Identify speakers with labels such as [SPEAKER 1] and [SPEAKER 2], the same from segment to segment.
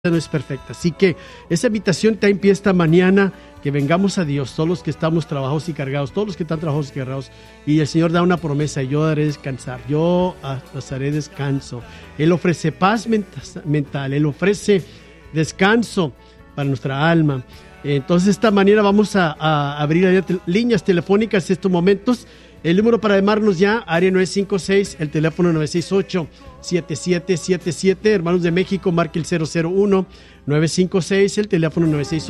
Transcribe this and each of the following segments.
[SPEAKER 1] no es perfecta. Así que esa invitación está en pie esta mañana, que vengamos a Dios, todos los que estamos trabajados y cargados, todos los que están trabajados y cargados, y el Señor da una promesa: yo daré descansar, yo os haré descanso. Él ofrece paz mental, Él ofrece descanso para nuestra alma. Entonces, de esta manera vamos a abrir líneas telefónicas en estos momentos. El número para llamarnos ya, área 956, el teléfono 968-7777. Hermanos de México, marque el 001-956, el teléfono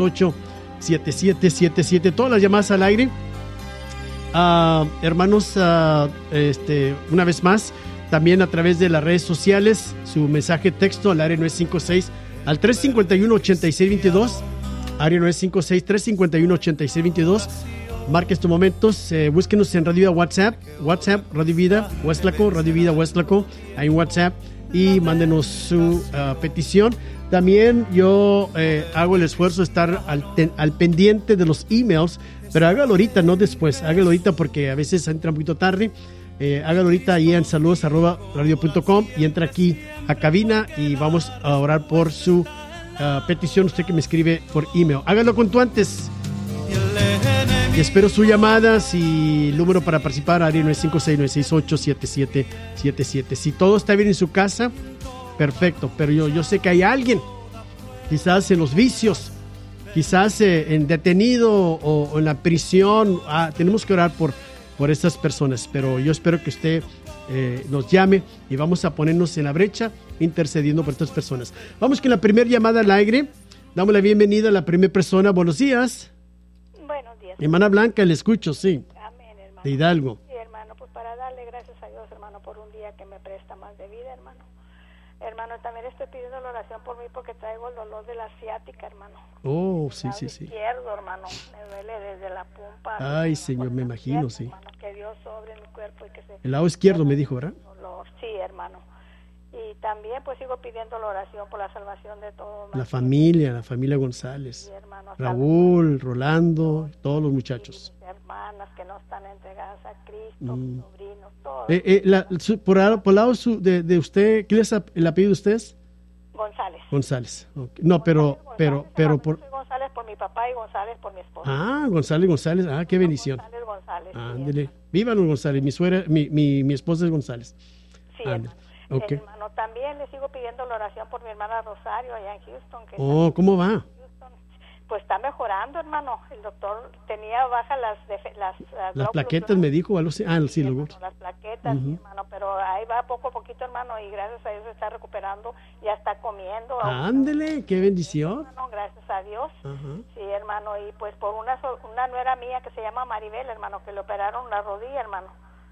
[SPEAKER 1] 968-7777. Todas las llamadas al aire. Hermanos, una vez más, también a través de las redes sociales, su mensaje texto al área 956, al 351-8622, área 956-351-8622. Marque estos momentos, búsquenos en Radio Vida WhatsApp, Radio Vida Huastlaco, ahí en WhatsApp, y mándenos su petición. También yo hago el esfuerzo de estar al pendiente de los emails, pero hágalo ahorita, no después, hágalo ahorita porque a veces entra un poquito tarde. Hágalo ahorita ahí en saludos@radio.com y entra aquí a cabina y vamos a orar por su petición, usted que me escribe por email. Hágalo cuanto antes. Y espero sus llamadas y el número para participar, área 956-968-7777. Si todo está bien en su casa, perfecto, pero yo sé que hay alguien, quizás en los vicios, quizás en detenido o en la prisión. Tenemos que orar por estas personas, pero yo espero que usted nos llame y vamos a ponernos en la brecha intercediendo por estas personas. Vamos con la primera llamada al aire. Damos la bienvenida a la primera persona. Buenos días.
[SPEAKER 2] Buenos días.
[SPEAKER 1] Hermana Blanca, le escucho, sí.
[SPEAKER 2] Amén, hermano.
[SPEAKER 1] De Hidalgo.
[SPEAKER 2] Sí, hermano, pues para darle gracias a Dios, hermano, por un día que me presta más de vida, hermano. Hermano, también estoy pidiendo la oración por mí porque traigo el dolor de la ciática, hermano.
[SPEAKER 1] Oh, sí.
[SPEAKER 2] Izquierdo, hermano, me duele desde la pompa.
[SPEAKER 1] Ay, Señor, me imagino, sí.
[SPEAKER 2] Hermano, que Dios sobre mi cuerpo y que se...
[SPEAKER 1] El lado izquierdo me dijo, ¿verdad?
[SPEAKER 2] Dolor. Sí, hermano. Y también pues sigo pidiendo la oración por la salvación de todos.
[SPEAKER 1] La familia González.
[SPEAKER 2] Sí, hermano,
[SPEAKER 1] Raúl, Rolando, todos los muchachos.
[SPEAKER 2] Mis hermanas que no están entregadas a Cristo, mis sobrinos, todos.
[SPEAKER 1] Por el lado de usted, ¿qué es el apellido de ustedes?
[SPEAKER 2] González.
[SPEAKER 1] Okay. No, pero por...
[SPEAKER 2] Soy González por mi papá y González por mi esposa.
[SPEAKER 1] González, qué bendición.
[SPEAKER 2] González.
[SPEAKER 1] Ándele, vivan los González, mi esposa es González.
[SPEAKER 2] Sí, hermano.
[SPEAKER 1] Okay.
[SPEAKER 2] Hermano, también le sigo pidiendo la oración por mi hermana Rosario allá en Houston.
[SPEAKER 1] ¿Cómo va?
[SPEAKER 2] Pues está mejorando, hermano. El doctor tenía bajas
[SPEAKER 1] las plaquetas, me dijo. Sí,
[SPEAKER 2] las plaquetas, hermano, pero ahí va poco a poquito, hermano, y gracias a Dios se está recuperando, ya está comiendo.
[SPEAKER 1] Ándele, qué bendición.
[SPEAKER 2] Hermano, gracias a Dios. Sí, hermano, y pues por una nuera mía que se llama Maribel, hermano, que le operaron la rodilla, hermano.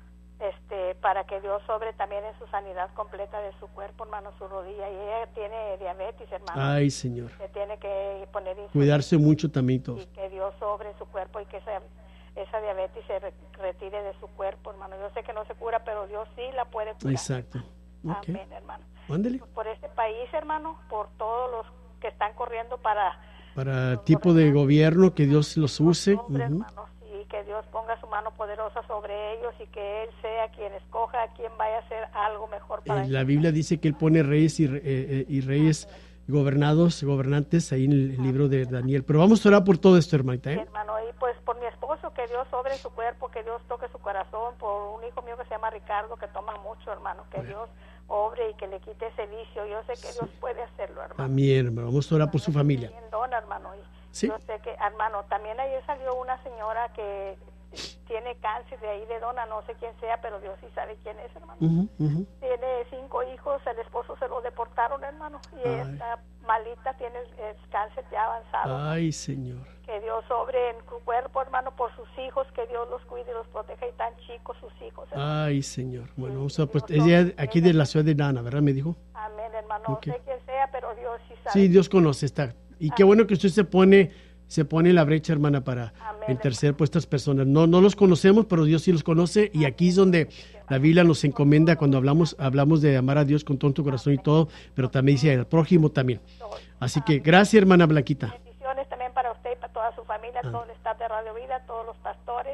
[SPEAKER 2] Para que Dios sobre también en su sanidad completa de su cuerpo, hermano, su rodilla. Y ella tiene diabetes, hermano.
[SPEAKER 1] Ay, Señor.
[SPEAKER 2] Se tiene que poner
[SPEAKER 1] cuidarse mucho también todos.
[SPEAKER 2] Y que Dios sobre su cuerpo y que esa diabetes se retire de su cuerpo, hermano. Yo sé que no se cura, pero Dios sí la puede curar.
[SPEAKER 1] Exacto. Okay.
[SPEAKER 2] Amén, hermano.
[SPEAKER 1] Ándale.
[SPEAKER 2] Por este país, hermano, por todos los que están corriendo para
[SPEAKER 1] tipo de gobierno, que Dios los use.
[SPEAKER 2] Hermano, y que Dios ponga su mano poderosa sobre ellos y que Él sea quien escoja a quien vaya a hacer algo mejor para ellos.
[SPEAKER 1] La Biblia dice que Él pone reyes y reyes gobernantes ahí en el libro de Daniel. Pero vamos a orar por todo esto, hermanita.
[SPEAKER 2] Sí, hermano, y pues por mi esposo, que Dios sobre su cuerpo, que Dios toque su corazón, por un hijo mío que se llama Ricardo, que toma mucho, hermano, que Dios obre y que le quite ese vicio. Yo sé que Dios puede hacerlo, hermano.
[SPEAKER 1] También, hermano, vamos a orar por su familia.
[SPEAKER 2] Don, hermano, ¿sí? Yo sé que, hermano, también ayer salió una señora que tiene cáncer de ahí de Dona, no sé quién sea, pero Dios sí sabe quién es, hermano. Tiene 5 hijos, el esposo se lo deportaron, hermano, y ella está malita, tiene el cáncer ya avanzado.
[SPEAKER 1] Ay, Señor.
[SPEAKER 2] Que Dios sobre en su cuerpo, hermano, por sus hijos, que Dios los cuide y los proteja, y tan chicos sus hijos, hermano.
[SPEAKER 1] Ay, Señor. Bueno, vamos a, pues ella aquí de la ciudad de Nana, ¿verdad? Me dijo.
[SPEAKER 2] Amén, hermano. No sé quién sea, pero Dios sí sabe.
[SPEAKER 1] Sí, Dios conoce, está. Y qué bueno que usted se pone en la brecha, hermana, para interceder por estas personas. No los conocemos, pero Dios sí los conoce, y aquí es donde la Biblia nos encomienda cuando hablamos de amar a Dios con todo tu corazón y todo, pero también dice al prójimo también. Así que gracias, hermana Blanquita.
[SPEAKER 2] Bendiciones también para usted y para toda su familia, todo el staff de Radio Vida, todos los pastores,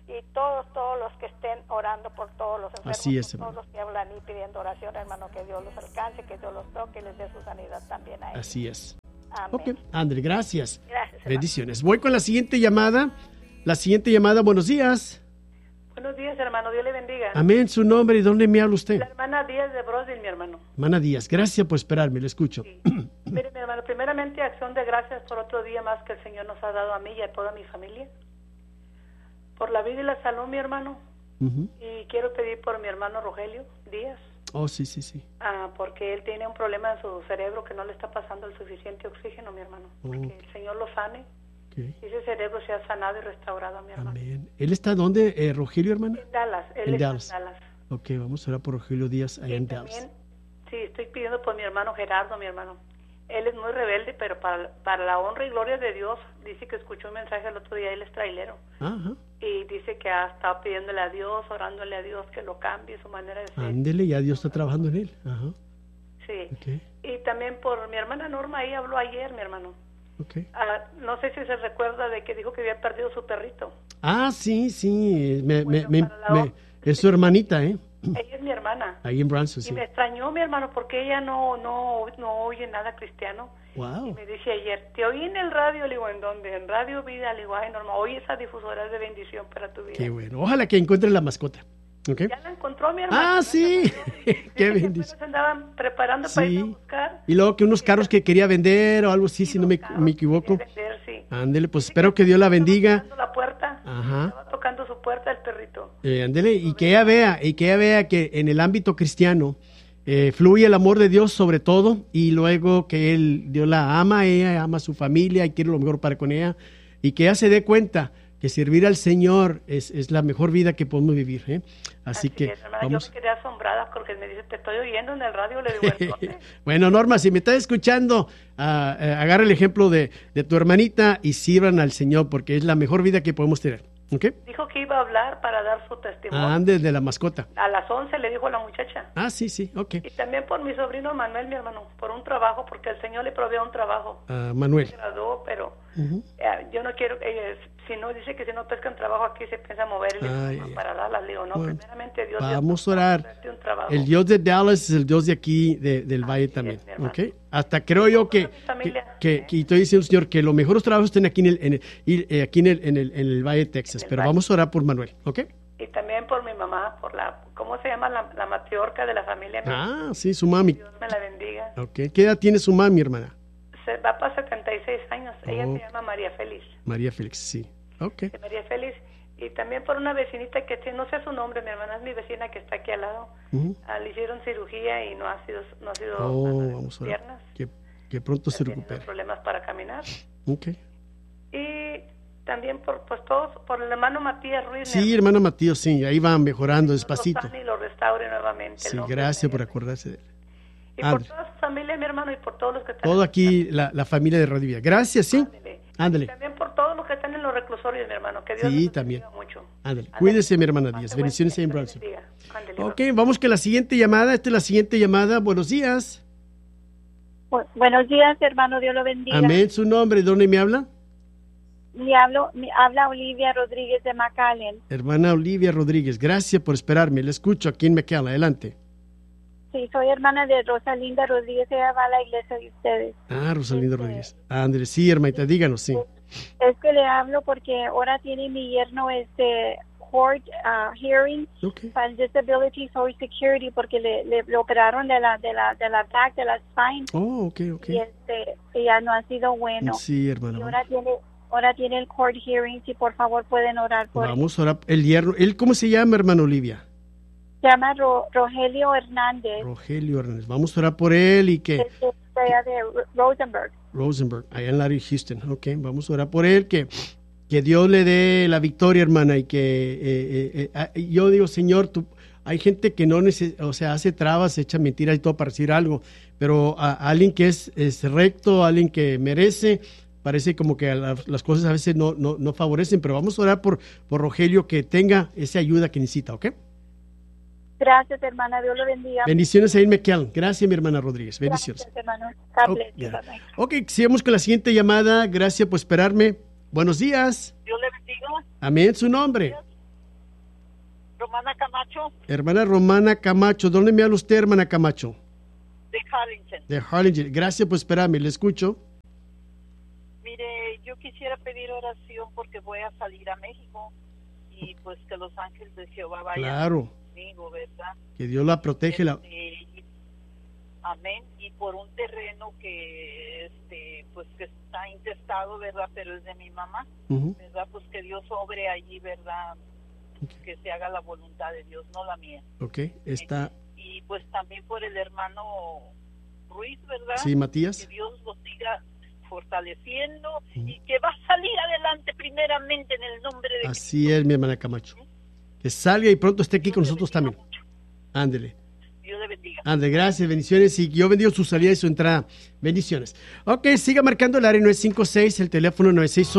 [SPEAKER 2] y todos los que estén orando por todos los enfermos,
[SPEAKER 1] Así es,
[SPEAKER 2] por todos los que hablan y pidiendo oración, hermano, que Dios los alcance, que Dios los toque y les dé su sanidad también a ellos.
[SPEAKER 1] Así es.
[SPEAKER 2] Amén.
[SPEAKER 1] Ok, André, gracias.
[SPEAKER 2] Gracias, hermano.
[SPEAKER 1] Bendiciones. Voy con la siguiente llamada. La siguiente llamada, buenos días.
[SPEAKER 3] Buenos días, hermano. Dios le bendiga.
[SPEAKER 1] Amén, su nombre y dónde me habla usted.
[SPEAKER 3] La hermana Díaz de Brosville, mi hermano.
[SPEAKER 1] Hermana Díaz, gracias por esperarme, le escucho.
[SPEAKER 3] Sí. Mire, mi hermano, primeramente, acción de gracias por otro día más que el Señor nos ha dado a mí y a toda mi familia. Por la vida y la salud, mi hermano.
[SPEAKER 1] Ujú.
[SPEAKER 3] Y quiero pedir por mi hermano Rogelio Díaz,
[SPEAKER 1] Oh, sí, sí, sí.
[SPEAKER 3] porque él tiene un problema en su cerebro que no le está pasando el suficiente oxígeno, mi hermano.
[SPEAKER 1] Oh.
[SPEAKER 3] Que el Señor lo sane
[SPEAKER 1] Okay.
[SPEAKER 3] y ese cerebro sea sanado y restaurado, mi hermano.
[SPEAKER 1] Amén. ¿Él está dónde, Rogelio, hermana?
[SPEAKER 3] En Dallas. Él
[SPEAKER 1] En
[SPEAKER 3] está
[SPEAKER 1] Dallas.
[SPEAKER 3] en Dallas.
[SPEAKER 1] Ok, vamos a orar por Rogelio Díaz allá
[SPEAKER 3] Y
[SPEAKER 1] en Dallas.
[SPEAKER 3] también, sí, estoy pidiendo por mi hermano Gerardo, mi hermano. Él es muy rebelde, pero para la honra y gloria de Dios, dice que escuchó un mensaje el otro día, él es trailero.
[SPEAKER 1] Ajá.
[SPEAKER 3] Y dice que ha estado pidiéndole a Dios, orándole a Dios que lo cambie su manera de ser.
[SPEAKER 1] Ándele, ya Dios está trabajando en él. Ajá.
[SPEAKER 3] Sí.
[SPEAKER 1] Ok,
[SPEAKER 3] Y también por mi hermana Norma, ahí habló ayer, mi hermano.
[SPEAKER 1] ok.
[SPEAKER 3] No sé si se recuerda de que dijo que había perdido su perrito.
[SPEAKER 1] Ah, sí, sí.
[SPEAKER 3] Para la
[SPEAKER 1] Es su hermanita, ¿eh?
[SPEAKER 3] Ella es mi hermana.
[SPEAKER 1] Ahí en Branson,
[SPEAKER 3] Y
[SPEAKER 1] sí.
[SPEAKER 3] me extrañó, mi hermano, porque ella no oye nada cristiano. Y
[SPEAKER 1] Wow.
[SPEAKER 3] me dice ayer, te oí en el radio, le digo, ¿en dónde? En Radio Vida, le digo, ay, Norma, oye, esa difusora es de bendición para tu vida.
[SPEAKER 1] Qué bueno. Ojalá que encuentre la mascota. ¿Ok?
[SPEAKER 3] Ya la encontró mi hermano.
[SPEAKER 1] Ah, sí. Qué
[SPEAKER 3] Dice que
[SPEAKER 1] bendición.
[SPEAKER 3] apenas se andaban preparando para ir a
[SPEAKER 1] Sí.
[SPEAKER 3] buscar.
[SPEAKER 1] Y luego que unos carros que quería vender o algo así, si no me equivoco.
[SPEAKER 3] Quería vender, sí.
[SPEAKER 1] Ándele, pues espero que Dios la bendiga.
[SPEAKER 3] Estaba tocando la puerta.
[SPEAKER 1] Ajá.
[SPEAKER 3] Estaba tocando su puerta el perrito.
[SPEAKER 1] Ándele, y que ella vea que en el ámbito cristiano fluye el amor de Dios sobre todo, y luego que Dios la ama a ella, ama a su familia y quiere lo mejor para con ella, y que ella se dé cuenta que servir al Señor es la mejor vida que podemos vivir, ¿eh? Así que
[SPEAKER 3] es, hermana.
[SPEAKER 1] vamos.
[SPEAKER 3] Yo me quedé asombrada porque me dice, te estoy oyendo en el radio. Le digo, ¿en dónde?
[SPEAKER 1] Bueno, Norma, si me estás escuchando, agarra el ejemplo de tu hermanita y sirvan al Señor, porque es la mejor vida que podemos tener. ¿Ok?
[SPEAKER 3] Dijo que iba a hablar para dar su testimonio.
[SPEAKER 1] Andes de la mascota.
[SPEAKER 3] A las 11 le dijo a la muchacha.
[SPEAKER 1] Ah, sí, sí, ok.
[SPEAKER 3] Y también por mi sobrino Manuel, mi hermano, por un trabajo, porque el Señor le provee un trabajo.
[SPEAKER 1] Manuel.
[SPEAKER 3] Se graduó, pero
[SPEAKER 1] Ujú.
[SPEAKER 3] yo no quiero, si no, dice que si no pescan trabajo aquí se piensa mover para Dallas. Le digo, no,
[SPEAKER 1] Bueno,
[SPEAKER 3] primeramente Dios.
[SPEAKER 1] vamos a orar.
[SPEAKER 3] darte un trabajo.
[SPEAKER 1] El Dios de Dallas es el Dios de aquí, del Valle
[SPEAKER 3] es,
[SPEAKER 1] también.
[SPEAKER 3] mi hermano.
[SPEAKER 1] ¿Ok? Hasta creo yo que estoy diciendo, Señor, que los mejores trabajos estén aquí en el Valle de Texas. Pero vamos a orar por Manuel. ¿Ok?
[SPEAKER 3] Y también por mi mamá, por ¿cómo se llama? La matriarca de la familia.
[SPEAKER 1] Ah, sí, su mami.
[SPEAKER 3] Dios me la bendiga.
[SPEAKER 1] Ok. ¿Qué edad tiene su mami, hermana?
[SPEAKER 3] Va para 76 años. Ella
[SPEAKER 1] Oh.
[SPEAKER 3] se llama María Félix.
[SPEAKER 1] María Félix, sí. Ok.
[SPEAKER 3] De María Félix. Y también por una vecinita que no sé su nombre, mi hermana, es mi vecina que está aquí al lado.
[SPEAKER 1] Ujú.
[SPEAKER 3] Le hicieron cirugía y no ha sido
[SPEAKER 1] Vamos a orar.
[SPEAKER 3] piernas.
[SPEAKER 1] Que pronto se
[SPEAKER 3] Tiene
[SPEAKER 1] recupere.
[SPEAKER 3] problemas para caminar.
[SPEAKER 1] Ok.
[SPEAKER 3] Y también por el hermano Matías Ruiz.
[SPEAKER 1] Sí, hermana Matías, sí. Ahí van mejorando despacito.
[SPEAKER 3] Y lo restaure nuevamente.
[SPEAKER 1] Sí,
[SPEAKER 3] el nombre
[SPEAKER 1] gracias
[SPEAKER 3] de
[SPEAKER 1] por
[SPEAKER 3] ella.
[SPEAKER 1] acordarse de él.
[SPEAKER 3] Y por toda su familia, mi hermano, y por todos los que están.
[SPEAKER 1] Todo aquí, la familia de Radio Vida. Gracias, sí. Ándale.
[SPEAKER 3] Y también por todos los que están en los reclusorios, mi hermano. Que Dios
[SPEAKER 1] Sí,
[SPEAKER 3] los
[SPEAKER 1] también.
[SPEAKER 3] bendiga mucho.
[SPEAKER 1] Ándale. Cuídese, mi hermana Díaz. Bendiciones en Branson. Ok, vamos con la siguiente llamada. Esta es la siguiente llamada. Buenos días.
[SPEAKER 4] Buenos días, hermano, Dios lo bendiga.
[SPEAKER 1] Amén. ¿Su nombre? ¿Dónde me habla?
[SPEAKER 4] Habla Olivia Rodríguez de McAllen.
[SPEAKER 1] Hermana Olivia Rodríguez. Gracias por esperarme. Le escucho aquí en McAllen. Adelante.
[SPEAKER 4] Sí, soy hermana de Rosalinda Rodríguez, ella va a la iglesia de ustedes.
[SPEAKER 1] Ah, Rosalinda Rodríguez. Andrés, sí, hermanita, díganos, sí.
[SPEAKER 4] Es que le hablo porque ahora tiene mi yerno court hearing para el Disability Social Security porque le operaron de la back, de la spine.
[SPEAKER 1] Oh, ok.
[SPEAKER 4] Y ya no ha sido bueno.
[SPEAKER 1] Sí, hermana.
[SPEAKER 4] Y ahora tiene el court hearing, si por favor pueden orar por él.
[SPEAKER 1] Vamos a orar. El hierro. ¿Él cómo se llama, hermana Olivia?
[SPEAKER 4] Se llama Rogelio Hernández.
[SPEAKER 1] Rogelio Hernández. Vamos a orar por él y que...
[SPEAKER 4] Es de
[SPEAKER 1] Rosenberg, allá en Larry, Houston. Ok, vamos a orar por él, que Dios le dé la victoria, hermana, y que yo digo, Señor, hay gente que no hace trabas, echa mentiras y todo para decir algo, pero a alguien que es recto, alguien que merece, parece como que las cosas a veces no favorecen, pero vamos a orar por Rogelio, que tenga esa ayuda que necesita, ¿ok?
[SPEAKER 4] Gracias, hermana. Dios lo bendiga.
[SPEAKER 1] Bendiciones ahí en McAllen. Gracias, mi hermana Rodríguez. Bendiciones.
[SPEAKER 4] Gracias, hermano.
[SPEAKER 1] Ok, sigamos con la siguiente llamada. Gracias por esperarme. Buenos días.
[SPEAKER 3] Dios le bendiga.
[SPEAKER 1] Amén. ¿Su nombre?
[SPEAKER 5] Romana Camacho.
[SPEAKER 1] Hermana Romana Camacho. ¿Dónde me habla usted, hermana Camacho?
[SPEAKER 5] De Harlingen.
[SPEAKER 1] De Harlingen. Gracias por esperarme. Le escucho.
[SPEAKER 5] Mire, yo quisiera pedir oración porque voy a salir a México y pues que los ángeles de Jehová vayan conmigo, ¿verdad?
[SPEAKER 1] Que Dios la protege.
[SPEAKER 5] Amén. Y por un terreno que pues que está intestado, ¿verdad? Pero es de mi mamá, ¿verdad? Pues que Dios obre allí, ¿verdad? Que se haga la voluntad de Dios, no la mía.
[SPEAKER 1] Está.
[SPEAKER 5] Y pues también por el hermano Ruiz, ¿verdad?
[SPEAKER 1] Sí, Matías.
[SPEAKER 5] Que Dios lo siga fortaleciendo y que va a salir adelante primeramente en el nombre de
[SPEAKER 1] Así Cristo. Es, mi hermana Camacho. Que salga y pronto esté aquí Dios con nosotros también. Ándele.
[SPEAKER 5] Dios le bendiga.
[SPEAKER 1] Ande, gracias, bendiciones. Y yo bendigo su salida y su entrada. Bendiciones. Ok, siga marcando el área 956, el teléfono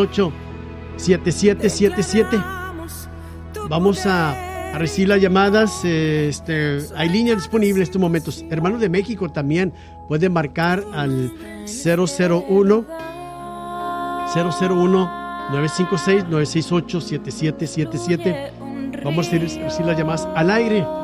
[SPEAKER 1] 968-7777. Vamos a recibir las llamadas. Hay línea disponible en estos momentos. Hermanos de México también pueden marcar al 001-956-968-7777. Vamos a recibir las llamadas al aire.